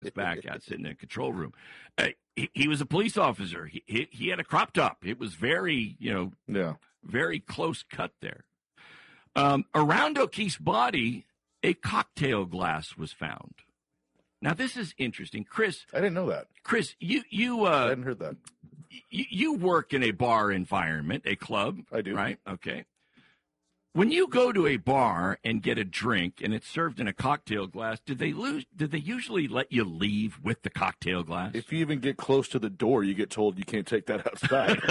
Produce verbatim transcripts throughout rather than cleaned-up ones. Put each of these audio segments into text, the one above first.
back out sitting in the control room. Uh, he, he was a police officer. He, he he had a crop top. It was very, you know, yeah, very close cut there. Um, around O'Keefe's body, a cocktail glass was found. Now, this is interesting. Chris. I didn't know that. Chris, you, you, uh, I hadn't heard that. You, you work in a bar environment, a club. I do. Right? Okay. When you go to a bar and get a drink and it's served in a cocktail glass, did they lose? Did they usually let you leave with the cocktail glass? If you even get close to the door, you get told you can't take that outside.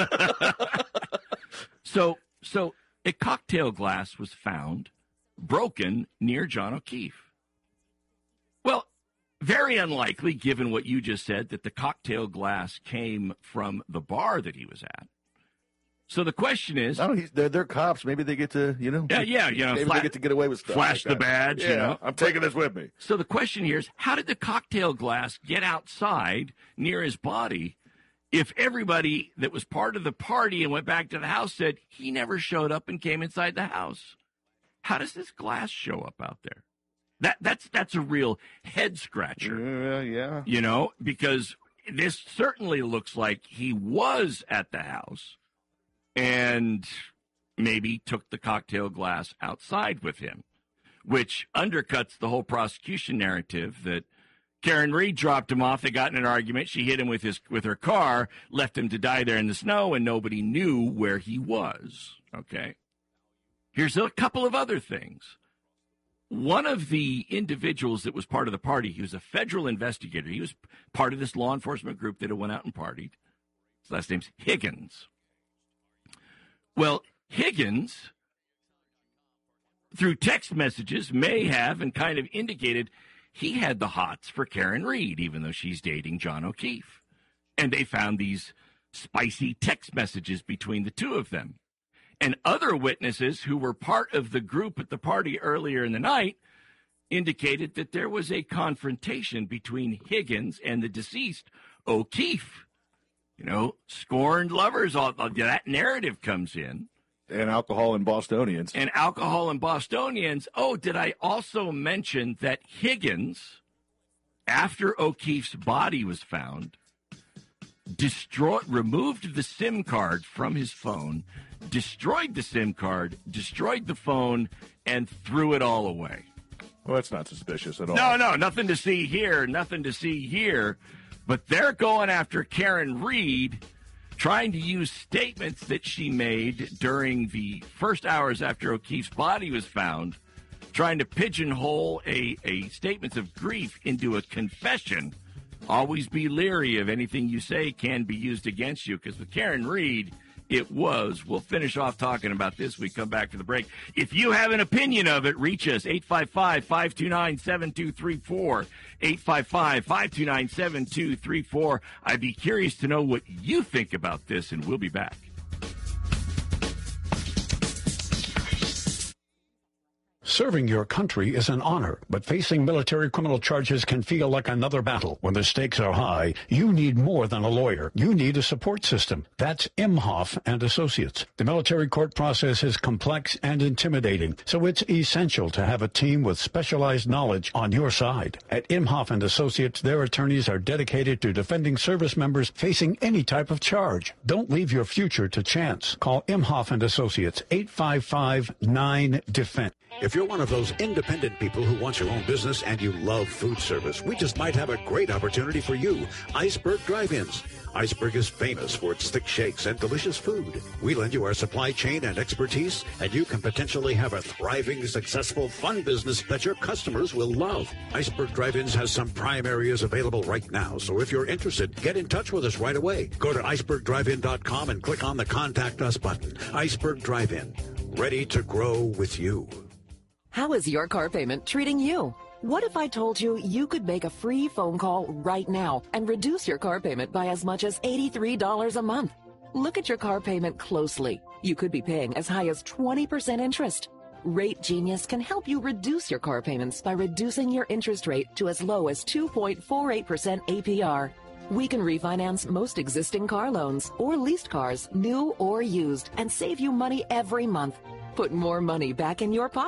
so, so a cocktail glass was found broken near John O'Keefe. Well, very unlikely, given what you just said, that the cocktail glass came from the bar that he was at. So the question is, no, he's, they're, they're cops. Maybe they get to, you know, yeah, yeah, you know, maybe fla- they get to get away with stuff. Flash like the badge, yeah, you know. I'm taking this with me. So the question here is, how did the cocktail glass get outside near his body if everybody that was part of the party and went back to the house said he never showed up and came inside the house? How does this glass show up out there? That that's that's a real head scratcher. Uh, yeah. You know, because this certainly looks like he was at the house and maybe took the cocktail glass outside with him, which undercuts the whole prosecution narrative that Karen Reed dropped him off. They got in an argument. She hit him with his with her car, left him to die there in the snow, and nobody knew where he was. Okay. Here's a couple of other things. One of the individuals that was part of the party, he was a federal investigator. He was part of this law enforcement group that had went out and partied. His last name's Higgins. Well, Higgins, through text messages, may have and kind of indicated he had the hots for Karen Reed, even though she's dating John O'Keefe. And they found these spicy text messages between the two of them. And other witnesses who were part of the group at the party earlier in the night indicated that there was a confrontation between Higgins and the deceased O'Keefe. You know, scorned lovers, all, all that narrative comes in. And alcohol and Bostonians. And alcohol and Bostonians. Oh, did I also mention that Higgins, after O'Keefe's body was found, destroyed, removed the SIM card from his phone, destroyed the SIM card, destroyed the phone, and threw it all away. Well, that's not suspicious at all. No, no, nothing to see here, nothing to see here. But they're going after Karen Reed, trying to use statements that she made during the first hours after O'Keefe's body was found, trying to pigeonhole a, a statements of grief into a confession. Always be leery of anything you say can be used against you, because with Karen Reed, it was. We'll finish off talking about this when we come back to the break. If you have an opinion of it, reach us, eight five five, five two nine, seven two three four, eight five five, five two nine, seven two three four. I'd be curious to know what you think about this, and we'll be back. Serving your country is an honor, but facing military criminal charges can feel like another battle. When the stakes are high, you need more than a lawyer. You need a support system. That's Imhoff and Associates. The military court process is complex and intimidating, so it's essential to have a team with specialized knowledge on your side. At Imhoff and Associates, their attorneys are dedicated to defending service members facing any type of charge. Don't leave your future to chance. Call Imhoff and Associates, eight five five, nine, defend. If you're one of those independent people who wants your own business and you love food service, we just might have a great opportunity for you. Iceberg Drive-Ins. Iceberg is famous for its thick shakes and delicious food. We lend you our supply chain and expertise, and you can potentially have a thriving, successful, fun business that your customers will love. Iceberg Drive-Ins has some prime areas available right now, so if you're interested, get in touch with us right away. Go to iceberg drive in dot com and click on the Contact Us button. Iceberg Drive-In, ready to grow with you. How is your car payment treating you? What if I told you you could make a free phone call right now and reduce your car payment by as much as eighty-three dollars a month? Look at your car payment closely. You could be paying as high as twenty percent interest. Rate Genius can help you reduce your car payments by reducing your interest rate to as low as two point four eight percent A P R. We can refinance most existing car loans or leased cars, new or used, and save you money every month. Put more money back in your pocket.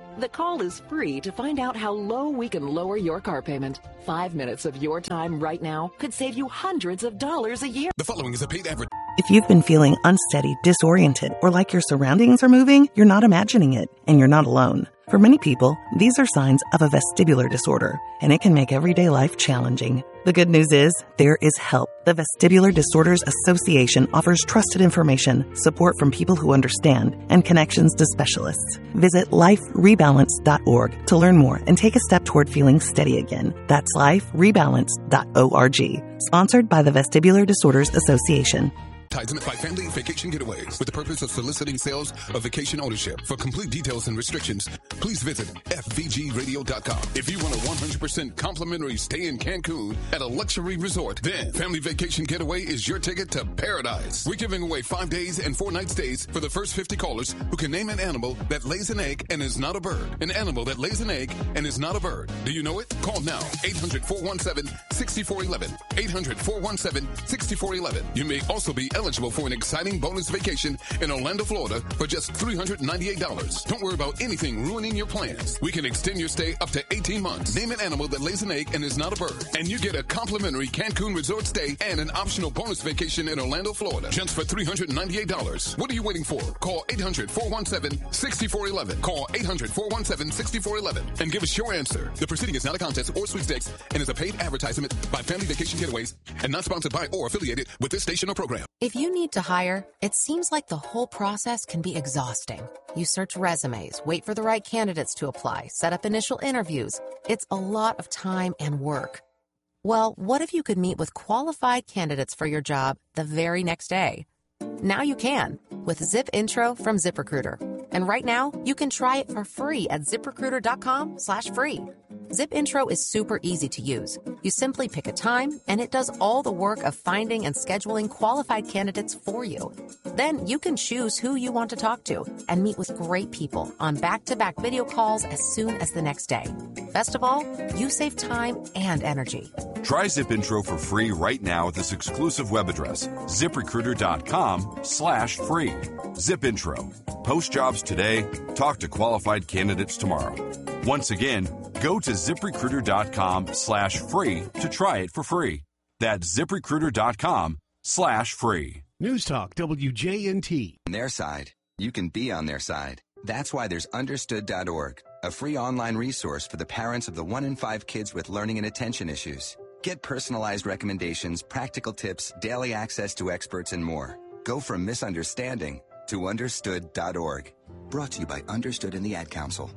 The call is free to find out how low we can lower your car payment. Five minutes of your time right now could save you hundreds of dollars a year. The following is a paid advert. If you've been feeling unsteady, disoriented, or like your surroundings are moving, you're not imagining it, and you're not alone. For many people, these are signs of a vestibular disorder, and it can make everyday life challenging. The good news is, there is help. The Vestibular Disorders Association offers trusted information, support from people who understand, and connections to specialists. Visit life rebalance dot org to learn more and take a step toward feeling steady again. That's life rebalance dot org. Sponsored by the Vestibular Disorders Association. Advertisement by Family Vacation Getaways with the purpose of soliciting sales of vacation ownership. For complete details and restrictions, please visit F V G radio dot com. If you want a one hundred percent complimentary stay in Cancun at a luxury resort, then Family Vacation Getaway is your ticket to paradise. We're giving away five days and four night stays for the first fifty callers who can name an animal that lays an egg and is not a bird. An animal that lays an egg and is not a bird. Do you know it? Call now. eight hundred, four one seven, six four one one. eight hundred, four one seven, six four one one. You may also be eligible for an exciting bonus vacation in Orlando, Florida for just three hundred ninety-eight dollars. Don't worry about anything ruining your plans. We can extend your stay up to eighteen months. Name an animal that lays an egg and is not a bird. And you get a complimentary Cancun resort stay and an optional bonus vacation in Orlando, Florida just for three hundred ninety-eight dollars. What are you waiting for? Call eight hundred, four one seven, six four one one. Call eight hundred, four one seven, six four one one and give us your answer. The proceeding is not a contest or sweepstakes and is a paid advertisement by Family Vacation Getaways and not sponsored by or affiliated with this station or program. If you need to hire, it seems like the whole process can be exhausting. You search resumes, wait for the right candidates to apply, set up initial interviews. It's a lot of time and work. Well, what if you could meet with qualified candidates for your job the very next day? Now you can with Zip Intro from ZipRecruiter. And right now, you can try it for free at ZipRecruiter.com slash free. Zip Intro is super easy to use. You simply pick a time, and it does all the work of finding and scheduling qualified candidates for you. Then you can choose who you want to talk to and meet with great people on back-to-back video calls as soon as the next day. Best of all, you save time and energy. Try Zip Intro for free right now at this exclusive web address, ZipRecruiter.com slash free. Zip Intro. Post jobs today. Talk to qualified candidates tomorrow. Once again, go to ZipRecruiter.com slash free to try it for free. That's ZipRecruiter.com slash free. News Talk W J N T. On their side, you can be on their side. That's why there's understood dot org, a free online resource for the parents of the one in five kids with learning and attention issues. Get personalized recommendations, practical tips, daily access to experts, and more. Go from misunderstanding to understood dot org. Brought to you by Understood and the Ad Council.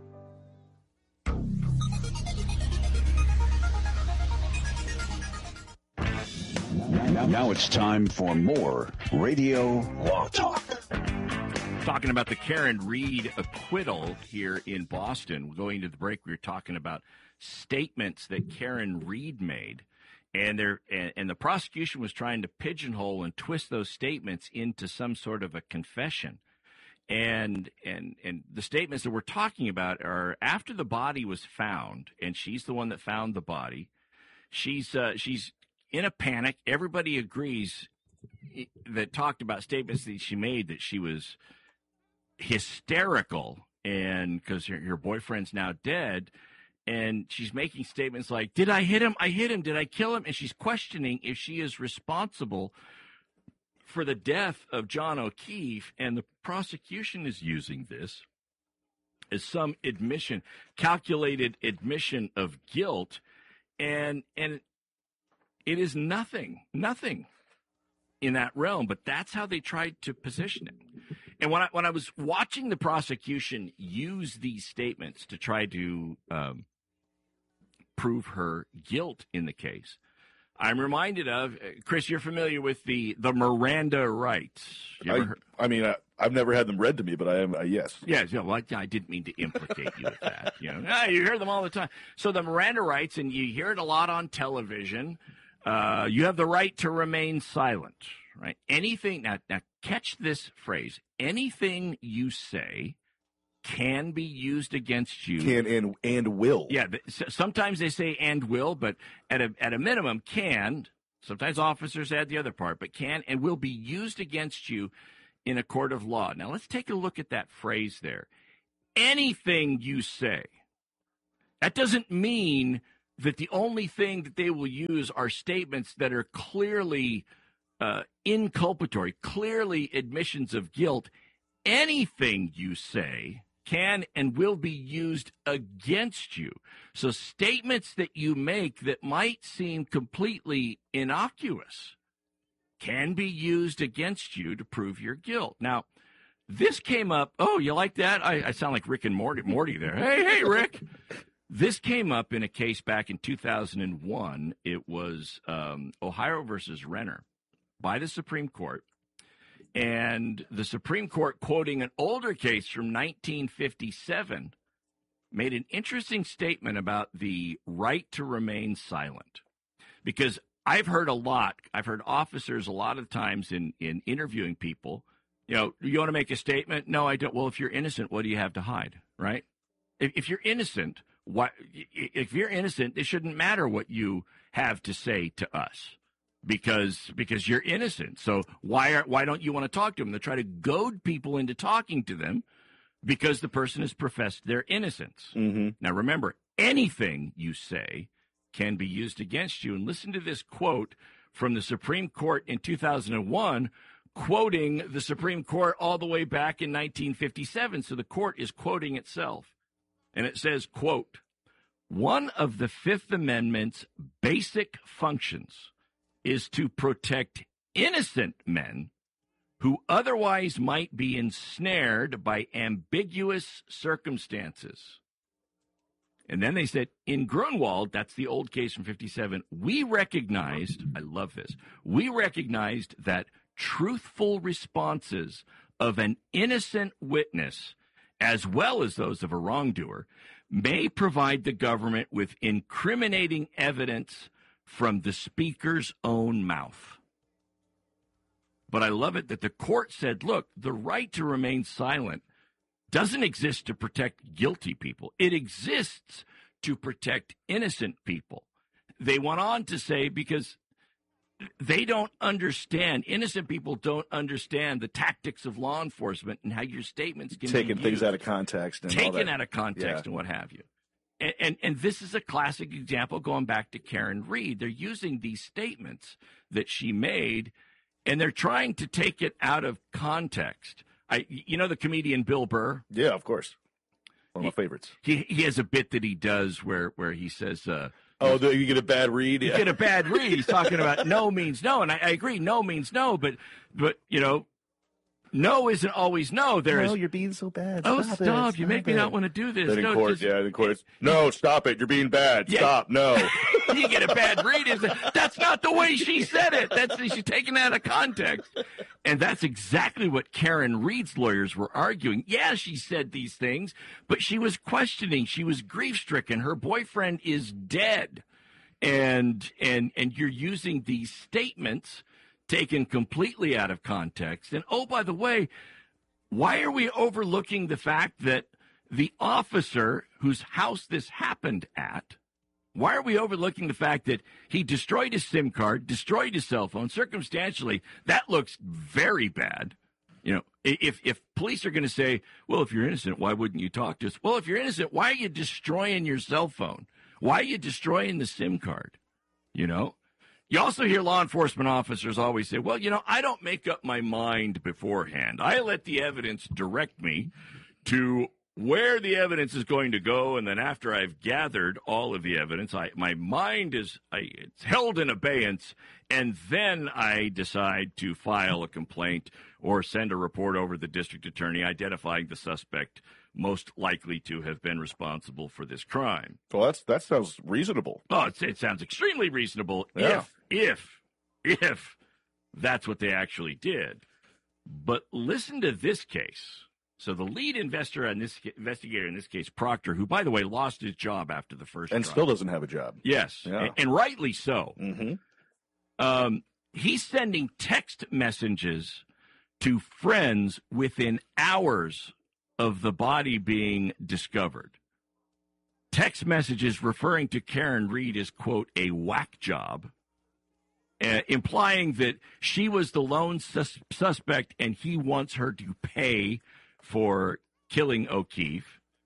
Now it's time for more Radio Law Talk. Talking about the Karen Read acquittal here in Boston. Going to the break, we were talking about statements that Karen Read made, and there and, and the prosecution was trying to pigeonhole and twist those statements into some sort of a confession. And and and the statements that we're talking about are after the body was found, and she's the one that found the body. She's uh, she's in a panic. Everybody agrees that talked about statements that she made that she was hysterical, and because her, her boyfriend's now dead, and she's making statements like, "Did I hit him? I hit him. Did I kill him?" And she's questioning if she is responsible for the death of John O'Keefe, and the prosecution is using this as some admission, calculated admission of guilt, and and it is nothing, nothing in that realm, but that's how they tried to position it. And when I when I was watching the prosecution use these statements to try to um, prove her guilt in the case, I'm reminded of, Chris, you're familiar with the, the Miranda rights. You ever I, heard? I mean, I, I've never had them read to me, but I am, uh, yes. Yes, yeah, well, I didn't mean to implicate you with that. You know, ah, you hear them all the time. So the Miranda rights, and you hear it a lot on television, uh, you have the right to remain silent, right? Anything, now, now catch this phrase, anything you say can be used against you. Can and and will. Yeah, sometimes they say and will, but at a at a minimum can. Sometimes officers add the other part, but can and will be used against you in a court of law. Now let's take a look at that phrase there. anything you say. That doesn't mean that the only thing that they will use are statements that are clearly uh, inculpatory, clearly admissions of guilt. Anything you say can and will be used against you. So statements that you make that might seem completely innocuous can be used against you to prove your guilt. Now, this came up. Oh, you like that? I, I sound like Rick and Morty, Morty there. Hey, hey, Rick. This came up in a case back in two thousand one. It was um, Ohio versus Renner by the Supreme Court. And the Supreme Court, quoting an older case from nineteen fifty-seven, made an interesting statement about the right to remain silent. Because I've heard a lot, I've heard officers a lot of times in, in interviewing people, you know, you want to make a statement? No, I don't. Well, if you're innocent, what do you have to hide, right? If, if you're innocent, what, if you're innocent, it shouldn't matter what you have to say to us. Because because you're innocent. So why are, why don't you want to talk to them? They try to goad people into talking to them because the person has professed their innocence. Mm-hmm. Now, remember, anything you say can be used against you. And listen to this quote from the Supreme Court in two thousand one, quoting the Supreme Court all the way back in nineteen fifty-seven. So the court is quoting itself. And it says, quote, "One of the Fifth Amendment's basic functions is to protect innocent men who otherwise might be ensnared by ambiguous circumstances." And then they said, in Grunwald, that's the old case from fifty-seven, we recognized, I love this, we recognized that truthful responses of an innocent witness, as well as those of a wrongdoer, may provide the government with incriminating evidence from the speaker's own mouth. But I love it that the court said, look, the right to remain silent doesn't exist to protect guilty people. It exists to protect innocent people. They went on to say, because they don't understand, innocent people don't understand the tactics of law enforcement and how your statements can Taking be used. things out of context. And Taken all that. out of context Yeah. and what have you. And, and and this is a classic example going back to Karen Reed. They're using these statements that she made, and they're trying to take it out of context. I, you know the comedian Bill Burr? Yeah, of course. One of my favorites. He he has a bit that he does where, where he says, uh, Oh, do you get a bad read? you Yeah. get a bad read. He's talking about no means no, and I, I agree, no means no, but but you know, no isn't always no. There is. No, you're being so bad. Oh, stop! stop! It, you make stop me it. not want to do this. Then in no, court, just- yeah, in court, it's, no, stop it! You're being bad. Yeah. Stop! No. You get a bad read. Is that's not the way she said it. That's she's taken out of context, and that's exactly what Karen Reed's lawyers were arguing. Yeah, she said these things, but she was questioning. She was grief stricken. Her boyfriend is dead, and and and you're using these statements taken completely out of context. And oh, by the way, why are we overlooking the fact that the officer whose house this happened at? Why are we overlooking the fact that he destroyed his SIM card, destroyed his cell phone? Circumstantially, that looks very bad. You know, if if police are going to say, well, if you're innocent, why wouldn't you talk to us? Well, if you're innocent, why are you destroying your cell phone? Why are you destroying the SIM card? You know? You also hear law enforcement officers always say, well, you know, I don't make up my mind beforehand. I let the evidence direct me to where the evidence is going to go, and then after I've gathered all of the evidence, I my mind is I, it's held in abeyance, and then I decide to file a complaint or send a report over to the district attorney identifying the suspect most likely to have been responsible for this crime. Well, that's that sounds reasonable. Oh, it, it sounds extremely reasonable Yeah. if, if, if that's what they actually did. But listen to this case. So the lead investigator in this investigator in this case, Proctor, who, by the way, lost his job after the first And trial. still doesn't have a job. Yes, Yeah. and, and rightly so. Mm-hmm. Um, he's sending text messages to friends within hours of the body being discovered. Text messages referring to Karen Reed as, quote, a whack job, uh, implying that she was the lone sus- suspect and he wants her to pay for killing O'Keefe.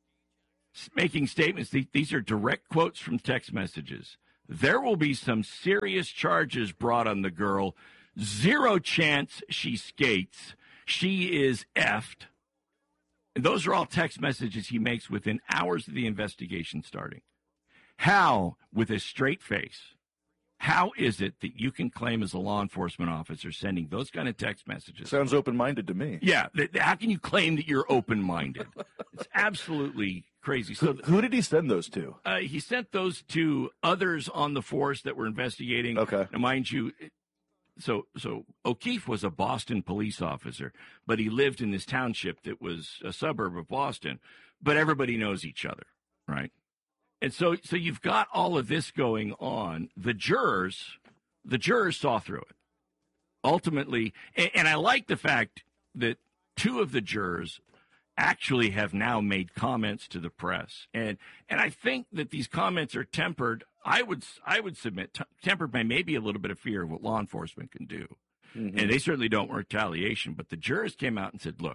making statements. These are direct quotes from text messages. There will be some serious charges brought on the girl. Zero chance she skates. She is effed. And those are all text messages he makes within hours of the investigation starting. How, with a straight face, how is it that you can claim as a law enforcement officer sending those kind of text messages? Sounds open-minded to me. Yeah. Th- how can you claim that you're open-minded? It's absolutely crazy. So, who, who did he send those to? Uh, he sent those to others on the force that were investigating. Okay. Now, mind you, so so O'Keefe was a Boston police officer, but he lived in this township that was a suburb of Boston. But everybody knows each other, right? And so, so you've got all of this going on. The jurors, the jurors saw through it. Ultimately, and, and I like the fact that two of the jurors actually have now made comments to the press, and and I think that these comments are tempered. I would I would submit t- tempered by maybe a little bit of fear of what law enforcement can do, mm-hmm. and they certainly don't want retaliation. But the jurors came out and said, "Look,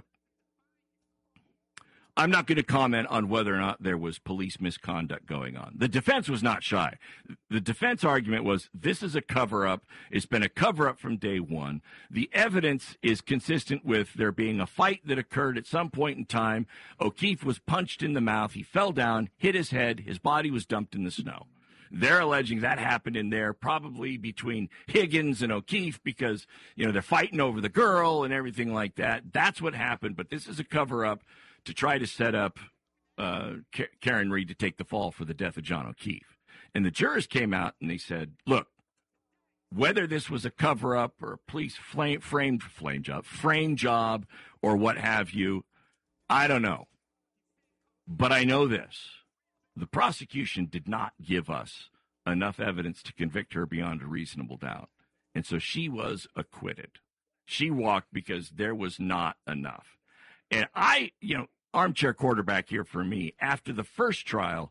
I'm not going to comment on whether or not there was police misconduct going on." The defense was not shy. The defense argument was, this is a cover-up. It's been a cover-up from day one. The evidence is consistent with there being a fight that occurred at some point in time. O'Keefe was punched in the mouth. He fell down, hit his head. His body was dumped in the snow. They're alleging that happened in there, probably between Higgins and O'Keefe, because, you know, they're fighting over the girl and everything like that. That's what happened, but this is a cover-up to try to set up uh, Karen Read to take the fall for the death of John O'Keefe. And the jurors came out and they said, look, whether this was a cover-up or a police flame, framed flame job, frame job or what have you, I don't know. But I know this. The prosecution did not give us enough evidence to convict her beyond a reasonable doubt. And so she was acquitted. She walked because there was not enough. And I, you know, armchair quarterback here for me, after the first trial,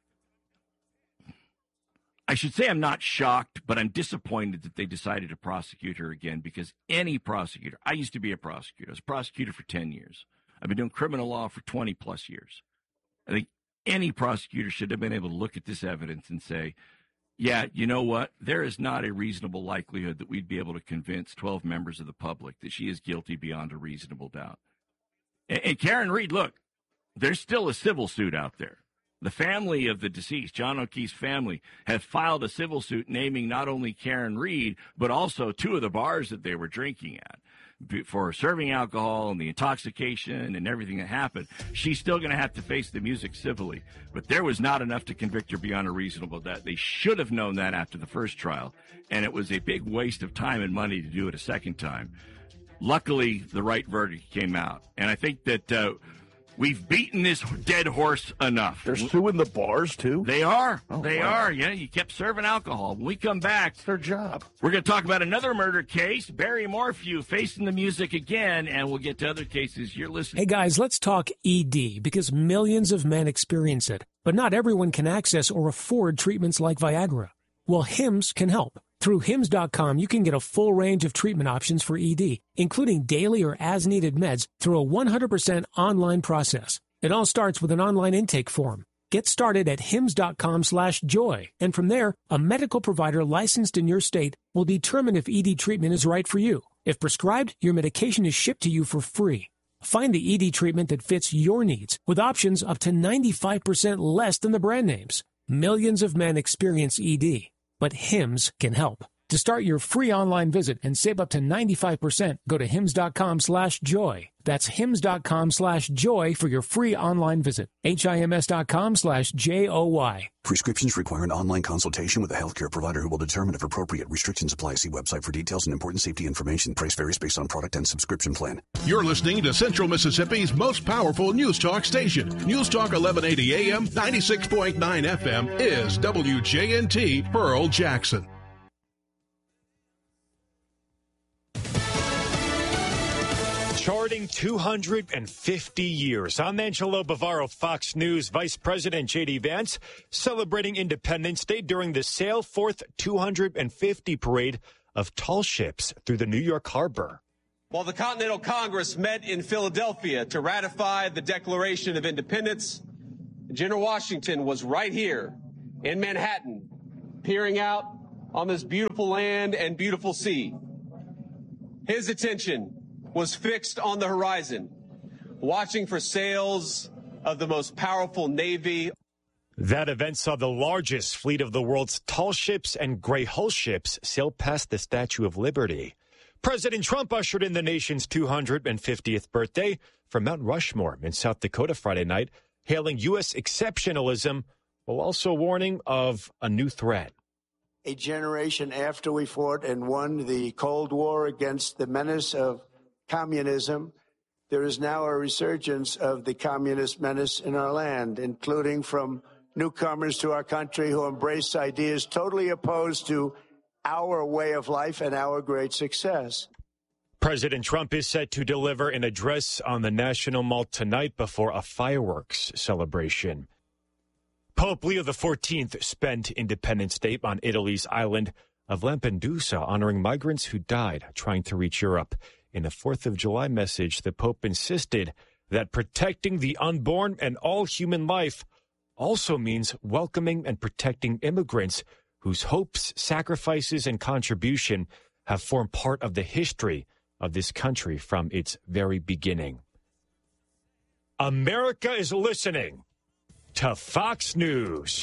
I should say I'm not shocked, but I'm disappointed that they decided to prosecute her again, because any prosecutor, I used to be a prosecutor. I was a prosecutor for ten years. I've been doing criminal law for twenty plus years. I think any prosecutor should have been able to look at this evidence and say, yeah, you know what? There is not a reasonable likelihood that we'd be able to convince twelve members of the public that she is guilty beyond a reasonable doubt. And, and Karen Read, look, there's still a civil suit out there. The family of the deceased, John O'Keefe's family, have filed a civil suit naming not only Karen Read, but also two of the bars that they were drinking at for serving alcohol and the intoxication and everything that happened. She's still going to have to face the music civilly. But there was not enough to convict her beyond a reasonable doubt. They should have known that after the first trial, and it was a big waste of time and money to do it a second time. Luckily, the right verdict came out. And I think that uh, we've beaten this dead horse enough. They're suing the bars, too? They are. Oh, they wow. are. Yeah, you kept serving alcohol. When we come back, it's their job. We're going to talk about another murder case, Barry Morphew facing the music again, and we'll get to other cases. You're listening. Hey, guys, let's talk E D, because millions of men experience it, but not everyone can access or afford treatments like Viagra. Well, Hims can help. Through Hims dot com, you can get a full range of treatment options for E D, including daily or as-needed meds through a one hundred percent online process. It all starts with an online intake form. Get started at Hims dot com slash joy, and from there, a medical provider licensed in your state will determine if E D treatment is right for you. If prescribed, your medication is shipped to you for free. Find the E D treatment that fits your needs, with options up to ninety-five percent less than the brand names. Millions of men experience E D, but Hims can help. To start your free online visit and save up to ninety-five percent, go to Hims dot com slash joy. That's Hims dot com slash joy for your free online visit. H I M S dot com slash J O Y. Prescriptions require an online consultation with a healthcare provider who will determine if appropriate. Restrictions apply. See website for details and important safety information. Price varies based on product and subscription plan. You're listening to Central Mississippi's most powerful news talk station. News Talk eleven eighty A M, ninety-six point nine F M is W J N T Pearl Jackson. Charting two hundred fifty years. I'm Angelo Bavaro, Fox News. Vice President J D Vance celebrating Independence Day during the Sail Forth two hundred fifty parade of tall ships through the New York Harbor. While the Continental Congress met in Philadelphia to ratify the Declaration of Independence, General Washington was right here in Manhattan, peering out on this beautiful land and beautiful sea. His attention was fixed on the horizon, watching for sails of the most powerful Navy. That event saw the largest fleet of the world's tall ships and gray hull ships sail past the Statue of Liberty. President Trump ushered in the nation's two hundred fiftieth birthday from Mount Rushmore in South Dakota Friday night, hailing U S exceptionalism while also warning of a new threat. A generation after we fought and won the Cold War against the menace of communism, there is now a resurgence of the communist menace in our land, including from newcomers to our country who embrace ideas totally opposed to our way of life and our great success. President Trump is set to deliver an address on the National Mall tonight before a fireworks celebration. Pope Leo the fourteenth spent Independence Day on Italy's island of Lampedusa, honoring migrants who died trying to reach Europe. In a fourth of July message, the Pope insisted that protecting the unborn and all human life also means welcoming and protecting immigrants whose hopes, sacrifices, and contribution have formed part of the history of this country from its very beginning. America is listening to Fox News.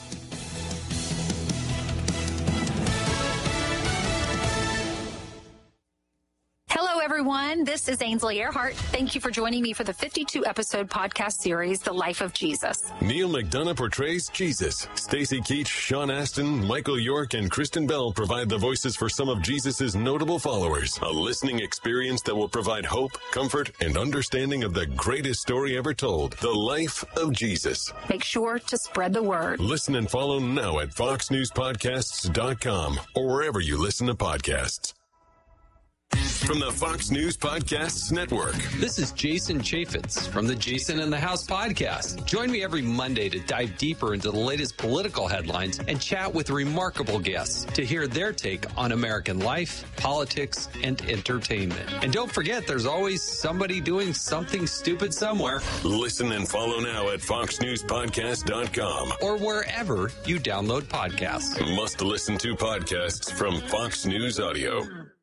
Hello, everyone. This is Ainsley Earhart. Thank you for joining me for the fifty-two episode podcast series, The Life of Jesus. Neil McDonough portrays Jesus. Stacey Keach, Sean Astin, Michael York, and Kristen Bell provide the voices for some of Jesus's notable followers. A listening experience that will provide hope, comfort, and understanding of the greatest story ever told, The Life of Jesus. Make sure to spread the word. Listen and follow now at fox news podcasts dot com or wherever you listen to podcasts. From the Fox News Podcasts Network. This is Jason Chaffetz from the Jason in the House podcast. Join me every Monday to dive deeper into the latest political headlines and chat with remarkable guests to hear their take on American life, politics, and entertainment. And don't forget, there's always somebody doing something stupid somewhere. Listen and follow now at fox news podcast dot com or wherever you download podcasts. Must listen to podcasts from Fox News Audio.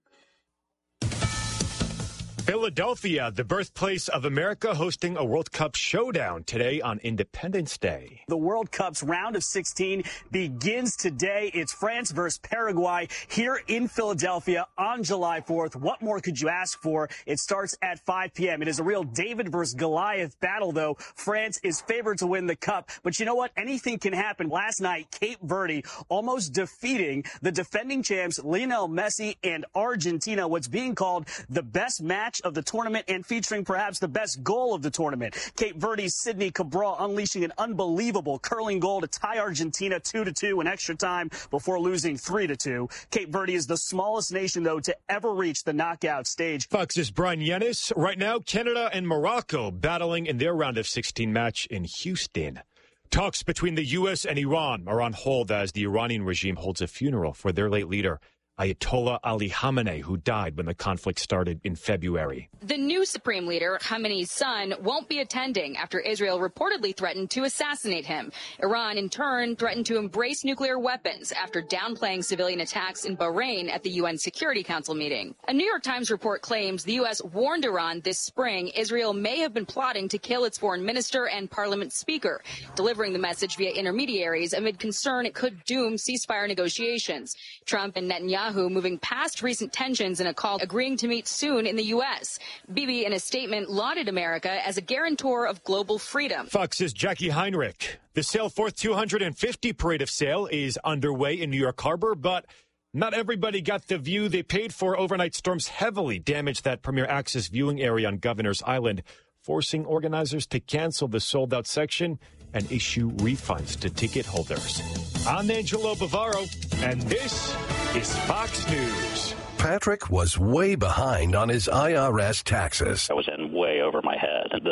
Philadelphia, the birthplace of America, hosting a World Cup showdown today on Independence Day. The World Cup's round of sixteen begins today. It's France versus Paraguay here in Philadelphia on July fourth. What more could you ask for? It starts at five p.m. It is a real David versus Goliath battle, though. France is favored to win the cup. But you know what? Anything can happen. Last night, Cape Verde almost defeating the defending champs Lionel Messi and Argentina, what's being called the best match of the tournament and featuring perhaps the best goal of the tournament. Cape Verde's Sidney Cabral unleashing an unbelievable curling goal to tie Argentina two to two in extra time before losing three to two. Cape Verde is the smallest nation, though, to ever reach the knockout stage. Fox's Brian Yennis. Right now, Canada and Morocco battling in their round of sixteen match in Houston. Talks between the U S and Iran are on hold as the Iranian regime holds a funeral for their late leader, Ayatollah Ali Khamenei, who died when the conflict started in February. The new Supreme Leader, Khamenei's son, won't be attending after Israel reportedly threatened to assassinate him. Iran, in turn, threatened to embrace nuclear weapons after downplaying civilian attacks in Bahrain at the U N Security Council meeting. A New York Times report claims the U S warned Iran this spring Israel may have been plotting to kill its foreign minister and parliament speaker, delivering the message via intermediaries amid concern it could doom ceasefire negotiations. Trump and Netanyahu moving past recent tensions in a call agreeing to meet soon in the U S. Bibi, in a statement, lauded America as a guarantor of global freedom. Fox's Jackie Heinrich. The Sailforth two hundred fifty Parade of Sail is underway in New York Harbor, but not everybody got the view they paid for. Overnight storms heavily damaged that premier access viewing area on Governor's Island, forcing organizers to cancel the sold-out section and issue refunds to ticket holders. I'm Angelo Bavaro, and this is Fox News. Patrick was way behind on his I R S taxes. I was in way over my head. The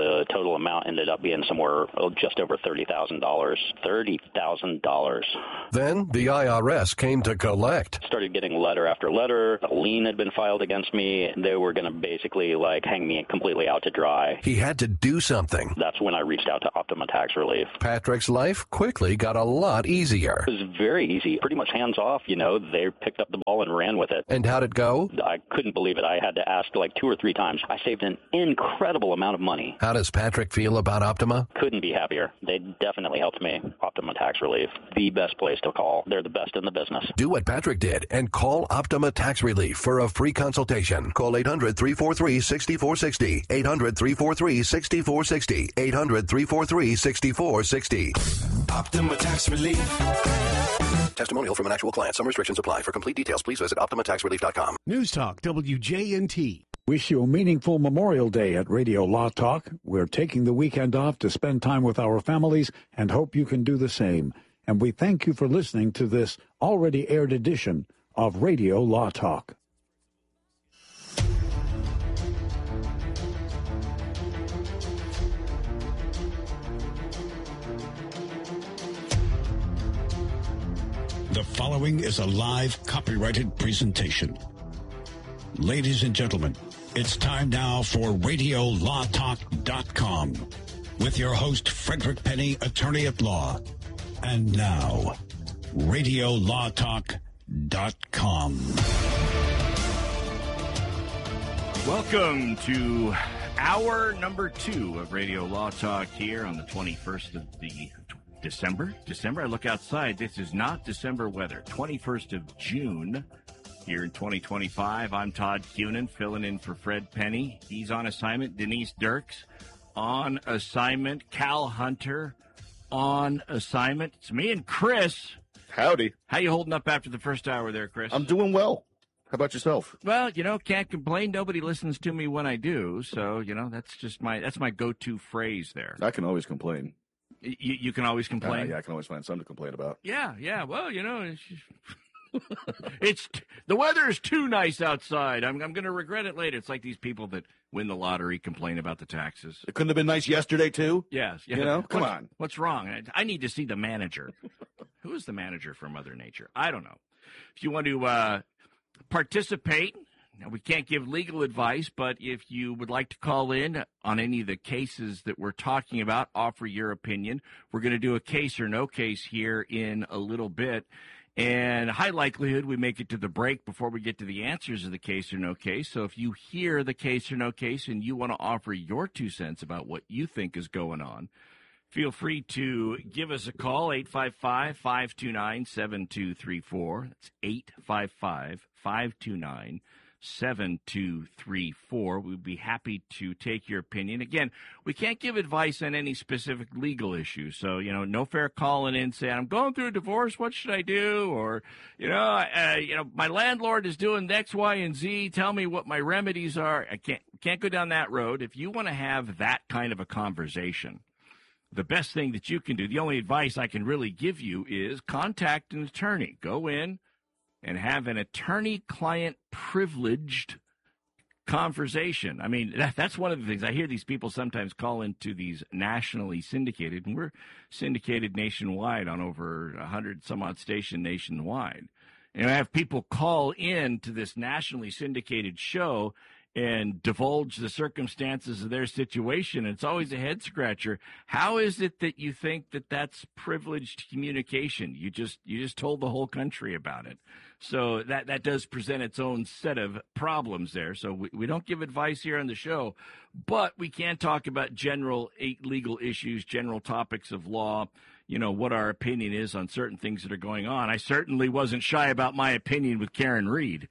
the total amount ended up being somewhere oh, just over thirty thousand dollars. thirty thousand dollars. Then the I R S came to collect. Started getting letter after letter. A lien had been filed against me. They were going to basically like hang me completely out to dry. He had to do something. That's when I reached out to Optima Tax Relief. Patrick's life quickly got a lot easier. It was very easy, pretty much hands off. You know, they picked up the ball and ran with it. And how'd it go? I couldn't believe it. I had to ask like two or three times. I saved an incredible amount of money. How does Patrick feel about Optima? Couldn't be happier. They definitely helped me. Optima Tax Relief, the best place to call. They're the best in the business. Do what Patrick did and call Optima Tax Relief for a free consultation. Call eight hundred, three four three, six four six zero. eight hundred, three four three, six four six zero. eight hundred, three four three, six four six zero. Optima Tax Relief. Testimonial from an actual client. Some restrictions apply. For complete details, please visit optima tax relief dot com. News Talk W J N T. Wish you a meaningful Memorial Day at Radio Law Talk. We're taking the weekend off to spend time with our families and hope you can do the same. And we thank you for listening to this already aired edition of Radio Law Talk. The following is a live copyrighted presentation. Ladies and gentlemen, it's time now for radio law talk dot com with your host, Frederick Penny, attorney at law. And now, radio law talk dot com. Welcome to hour number two of Radio Law Talk here on the twenty-first of the December. December, I look outside. This is not December weather. twenty-first of June here in twenty twenty-five. I'm Todd Cunin, filling in for Fred Penny. He's on assignment. Denise Dirks on assignment. Cal Hunter on assignment. It's me and Chris. Howdy. How you holding up after the first hour there, Chris? I'm doing well. How about yourself? Well, you know, can't complain. Nobody listens to me when I do, so you know that's just my that's my go-to phrase there. I can always complain. You, you can always complain. Uh, yeah, I can always find something to complain about. Yeah, yeah. Well, you know, it's just, it's the weather is too nice outside. I'm I'm going to regret it later. It's like these people that win the lottery complain about the taxes. It couldn't have been nice yesterday too. Yes, yeah. You know, come what's, on. What's wrong? I, I need to see the manager. Who is the manager for Mother Nature? I don't know. If you want to uh, participate. Now, we can't give legal advice, but if you would like to call in on any of the cases that we're talking about, offer your opinion. We're going to do a case or no case here in a little bit. And high likelihood we make it to the break before we get to the answers of the case or no case. So if you hear the case or no case and you want to offer your two cents about what you think is going on, feel free to give us a call, eight five five, five two nine, seven two three four. That's eight five five, five two nine, seven two three four. We'd be happy to take your opinion. Again, we can't give advice on any specific legal issues. So, you know, no fair calling in saying, I'm going through a divorce, what should I do? Or, you know, uh, you know, my landlord is doing X, Y, and Z. Tell me what my remedies are. I can't, can't go down that road. If you want to have that kind of a conversation, the best thing that you can do, the only advice I can really give you is contact an attorney. Go in and have an attorney-client privileged conversation. I mean, that, that's one of the things. I hear these people sometimes call into these nationally syndicated, and we're syndicated nationwide on over one hundred some odd station nationwide. And I have people call in to this nationally syndicated show and divulge the circumstances of their situation. It's always a head scratcher. How is it that you think that that's privileged communication? You just you just told the whole country about it. So that, that does present its own set of problems there. So we, we don't give advice here on the show, but we can talk about general legal issues, general topics of law, you know, what our opinion is on certain things that are going on. I certainly wasn't shy about my opinion with Karen Reed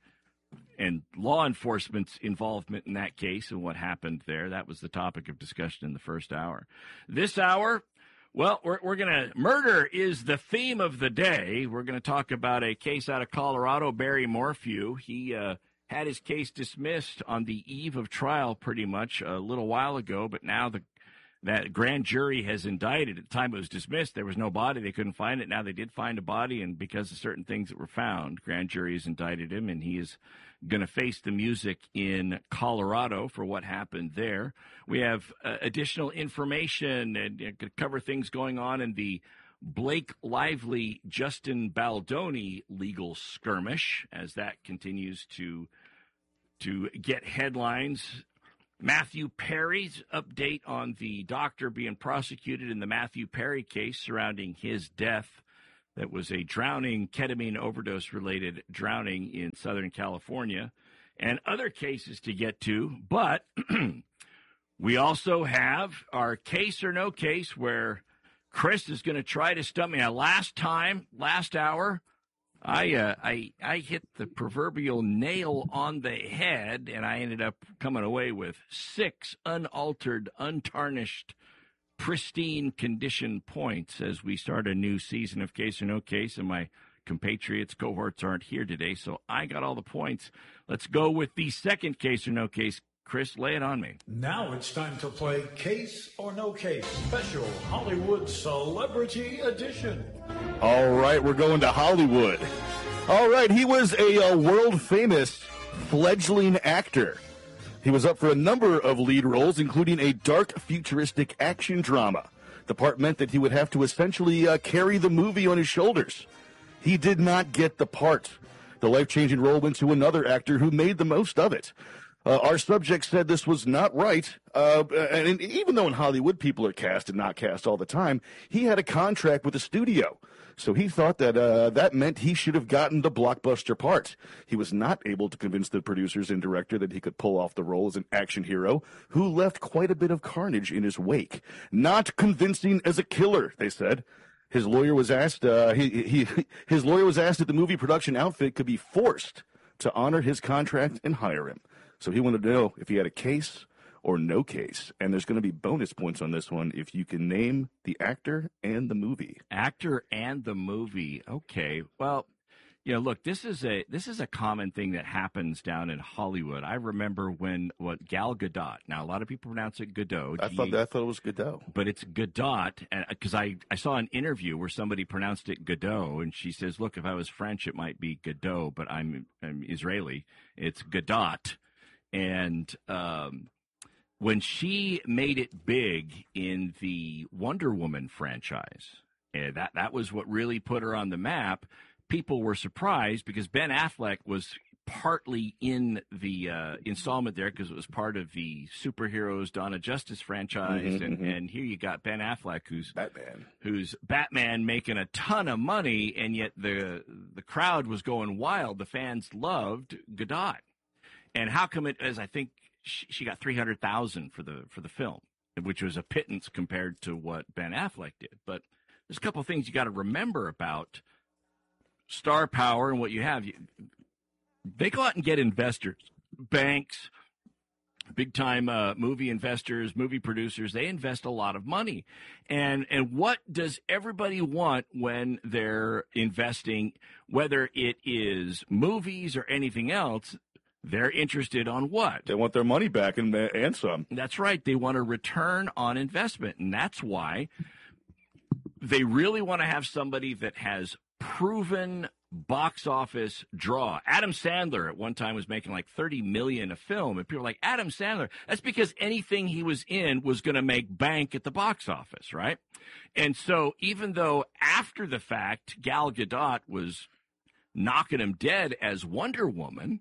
and law enforcement's involvement in that case and what happened there. That was the topic of discussion in the first hour. This hour, well, we're, we're going to, murder is the theme of the day. We're going to talk about a case out of Colorado, Barry Morphew. He uh, had his case dismissed on the eve of trial pretty much a little while ago, but now the that grand jury has indicted. At the time it was dismissed, there was no body. They couldn't find it. Now they did find a body, and because of certain things that were found, grand jury has indicted him, and he is going to face the music in Colorado for what happened there. We have uh, additional information and uh, could cover things going on in the Blake Lively, Justin Baldoni legal skirmish as that continues to to get headlines. Matthew Perry's update on the doctor being prosecuted in the Matthew Perry case surrounding his death. That was a drowning, ketamine overdose-related drowning in Southern California, and other cases to get to. But we also have our case or no case where Chris is going to try to stump me. Now, last time, last hour, I, uh, I, I hit the proverbial nail on the head, and I ended up coming away with six unaltered, untarnished, pristine condition points as we start a new season of Case or No Case, and my compatriots cohorts aren't here today, so I got all the points. Let's go with the second Case or No Case. Chris, lay it on me. Now it's time to play Case or No Case, special Hollywood Celebrity Edition. All right, we're going to Hollywood. All right, he was a uh, world-famous fledgling actor. He was up for a number of lead roles, including a dark, futuristic action drama. The part meant that he would have to essentially uh, carry the movie on his shoulders. He did not get the part. The life-changing role went to another actor who made the most of it. Uh, our subject said this was not right, uh, and even though in Hollywood people are cast and not cast all the time, he had a contract with the studio. So he thought that uh, that meant he should have gotten the blockbuster part. He was not able to convince the producers and director that he could pull off the role as an action hero who left quite a bit of carnage in his wake. Not convincing as a killer, they said. His lawyer was asked. Uh, he, he his lawyer was asked if the movie production outfit could be forced to honor his contract and hire him. So he wanted to know if he had a case or no case. And there's going to be bonus points on this one if you can name the actor and the movie. Actor and the movie. Okay. Well, you know, look, this is a this is a common thing that happens down in Hollywood. I remember when what Gal Gadot. Now, a lot of people pronounce it Godot. I thought I thought it was Godot, but it's Gadot. Because I I saw an interview where somebody pronounced it Godot, and she says, "Look, if I was French, it might be Godot, but I'm, I'm Israeli. It's Gadot." And um, when she made it big in the Wonder Woman franchise, and that that was what really put her on the map. People were surprised because Ben Affleck was partly in the uh, installment there because it was part of the superheroes Dawn of Justice franchise, Mm-hmm, and, mm-hmm. and here you got Ben Affleck, who's Batman, who's Batman making a ton of money, and yet the the crowd was going wild. The fans loved Godot, and how come it? As I think she, she got three hundred thousand for the for the film, which was a pittance compared to what Ben Affleck did. But there's a couple of things you got to remember about star power and what you have. They go out and get investors, banks, big time uh, movie investors, movie producers. They invest a lot of money. And and what does everybody want when they're investing, whether it is movies or anything else? They're interested on what? They want their money back and, and some. That's right. They want a return on investment. And that's why they really want to have somebody that has proven box office draw. Adam Sandler at one time was making like thirty million dollars a film, and people were like, Adam Sandler, that's because anything he was in was going to make bank at the box office, right? And so even though after the fact Gal Gadot was knocking him dead as Wonder Woman,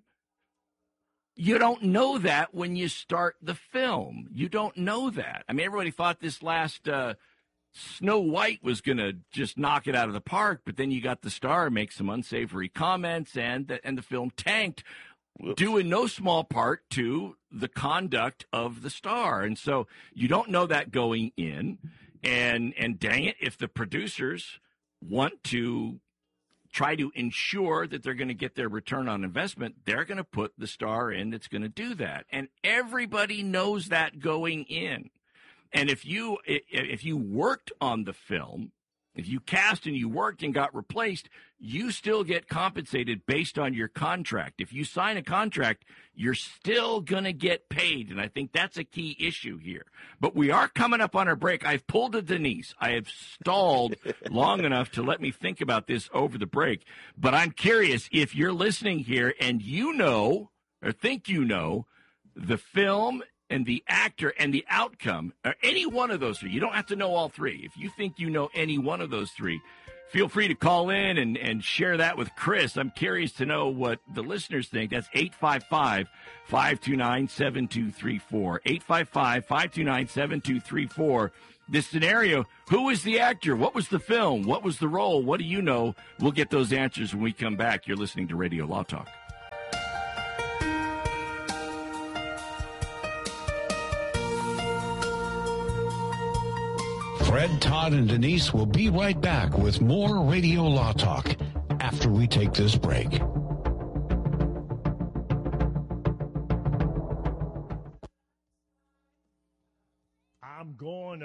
you don't know that when you start the film. You don't know that. I mean, everybody thought this last uh Snow White was going to just knock it out of the park, but then you got the star make some unsavory comments, and the, and the film tanked, Whoops. due in no small part to the conduct of the star. And so you don't know that going in, and and dang it, if the producers want to try to ensure that they're going to get their return on investment, they're going to put the star in that's going to do that. And everybody knows that going in. And if you if you worked on the film If you cast and you worked and got replaced, you still get compensated based on your contract. If you sign a contract, you're still going to get paid, and I think that's a key issue here. But we are coming up on our break. I've pulled a Denise. I have stalled long enough to let me think about this over the break. But I'm curious if you're listening here and you know or think you know the film and the actor and the outcome, or any one of those three. You don't have to know all three. If you think you know any one of those three, feel free to call in and, and share that with Chris. I'm curious to know what the listeners think. That's eight five five, five two nine, seven two three four. eight five five, five two nine, seven two three four. This scenario, who was the actor? What was the film? What was the role? What do you know? We'll get those answers when we come back. You're listening to Radio Law Talk. Fred, Todd, and Denise will be right back with more Radio Law Talk after we take this break.